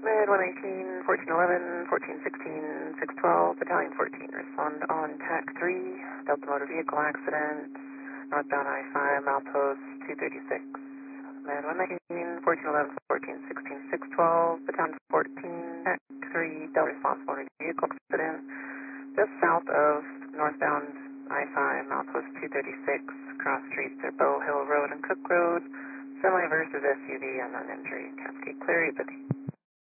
Mid 119, 1411, 1416, 612, Battalion 14. Respond on TAC 3, Delta motor vehicle accident, northbound I-5, milepost 236. Mid 119, 1411, 1416, 612, Battalion 14, TAC 3, Delta response motor vehicle accident, just south of northbound I-5, milepost 236, cross streets are Bow Hill Road and Cook Road, semi versus SUV, unknown injury, Cascade Clear, 850.